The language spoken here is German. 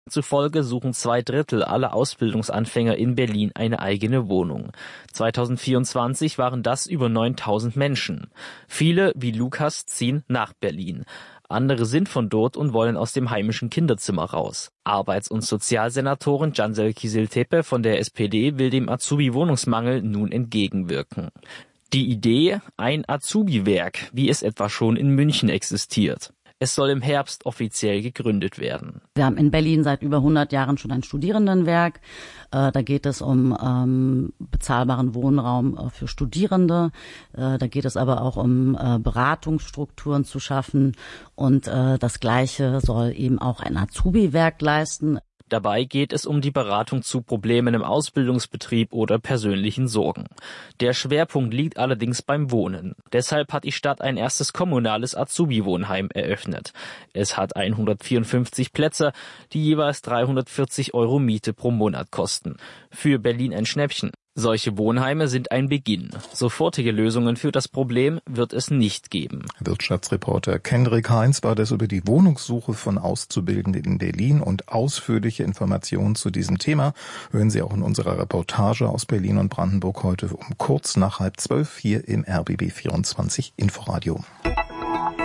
Zufolge suchen 2/3 aller Ausbildungsanfänger in Berlin eine eigene Wohnung. 2024 waren das über 9.000 Menschen. Viele, wie Lukas, ziehen nach Berlin. Andere sind von dort und wollen aus dem heimischen Kinderzimmer raus. Arbeits- und Sozialsenatorin Cansel Kicil-Tepe von der SPD will dem Azubi-Wohnungsmangel nun entgegenwirken. Die Idee: ein Azubi-Werk, wie es etwa schon in München existiert. Es soll im Herbst offiziell gegründet werden. Wir haben in Berlin seit über 100 Jahren schon ein Studierendenwerk. Da geht es um bezahlbaren Wohnraum für Studierende. Da geht es aber auch um Beratungsstrukturen zu schaffen. Und das Gleiche soll eben auch ein Azubi-Werk leisten. Dabei geht es um die Beratung zu Problemen im Ausbildungsbetrieb oder persönlichen Sorgen. Der Schwerpunkt liegt allerdings beim Wohnen. Deshalb hat die Stadt ein erstes kommunales Azubi-Wohnheim eröffnet. Es hat 154 Plätze, die jeweils 340 € Miete pro Monat kosten. Für Berlin ein Schnäppchen. Solche Wohnheime sind ein Beginn. Sofortige Lösungen für das Problem wird es nicht geben. Wirtschaftsreporter Kendrick Heinz war das über die Wohnungssuche von Auszubildenden in Berlin, und ausführliche Informationen zu diesem Thema hören Sie auch in unserer Reportage aus Berlin und Brandenburg heute um kurz nach 11:30 hier im RBB 24 Inforadio.